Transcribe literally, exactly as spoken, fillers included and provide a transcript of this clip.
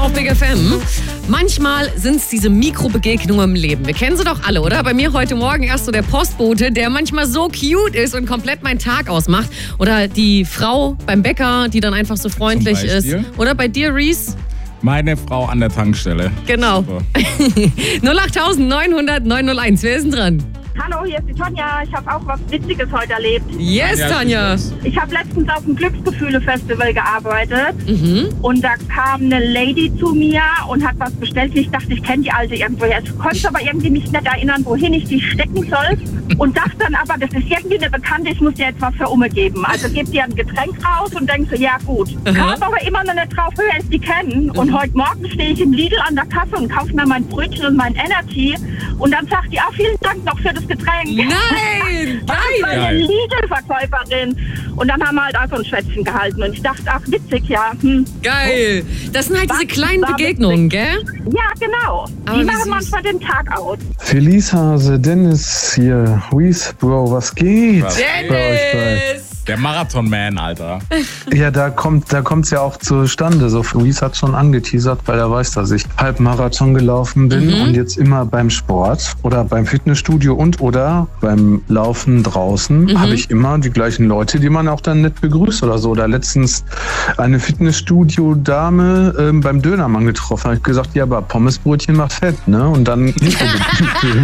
auf Big F M. Manchmal sind es diese Mikrobegegnungen im Leben. Wir kennen sie doch alle, oder? Bei mir heute Morgen erst so der Postbote, der manchmal so cute ist und komplett meinen Tag ausmacht. Oder die Frau beim Bäcker, die dann einfach so freundlich ist. Oder bei dir, Reese? Meine Frau an der Tankstelle. Genau. null acht neun null null neun null eins. Wer ist denn dran? Hallo, hier ist die Tonja. Ich habe auch was Witziges heute erlebt. Yes, Ja, Tanja. Ich habe letztens auf dem Glücksgefühle-Festival gearbeitet. Mhm. Und da kam eine Lady zu mir und hat was bestellt. Ich dachte, ich kenne die Alte irgendwoher. Ich konnte aber irgendwie mich nicht erinnern, wohin ich die stecken soll. Und dachte dann aber, das ist irgendwie eine Bekannte, ich muss dir jetzt was für Umme geben. Also gebe dir ein Getränk raus und denke so, ja gut. Aha. Kam aber immer noch nicht drauf, höher als die kennen. Und heute Morgen stehe ich im Lidl an der Kasse und kaufe mir mein Brötchen und mein Energy. Und dann sagt die, ah, vielen Dank noch für das Getränk. Nein! Das war Geil! eine Lidl-Verkäuferin. Und dann haben wir halt einfach ein Schwätzchen gehalten. Und ich dachte, ach witzig, ja. Hm. Geil! Das sind halt diese Das kleinen war Begegnungen, gell? Ja, genau. Aber Die wie machen süß. manchmal den Tag aus. Feliz Hase, Dennis hier. Reese, Bro, was geht? Was bei euch beiden? Dennis! Der Marathon-Man, Alter. Ja, da kommt da kommt's ja auch zustande. So, Reese hat schon angeteasert, weil er weiß, dass ich Halbmarathon gelaufen bin Mhm. und jetzt immer beim Sport oder beim Fitnessstudio und oder beim Laufen draußen Mhm. habe ich immer die gleichen Leute, die man auch dann nett begrüßt oder so. Oder letztens eine Fitnessstudio-Dame ähm, beim Dönermann getroffen. Habe ich gesagt, ja, aber Pommesbrötchen macht fett, ne? Und dann